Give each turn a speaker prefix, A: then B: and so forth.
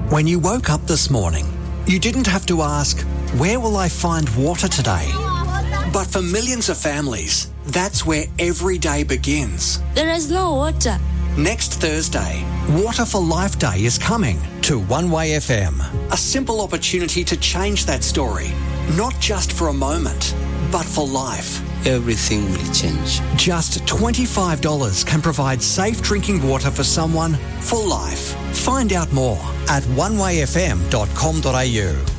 A: When you woke up this morning, you didn't have to ask, where will I find water today? But for millions of families, that's where every day begins.
B: There is no water.
A: Next Thursday, Water for Life Day is coming to One Way FM. A simple opportunity to change that story, not just for a moment, but for life.
C: Everything will change.
A: Just $25 can provide safe drinking water for someone for life. Find out more at onewayfm.com.au.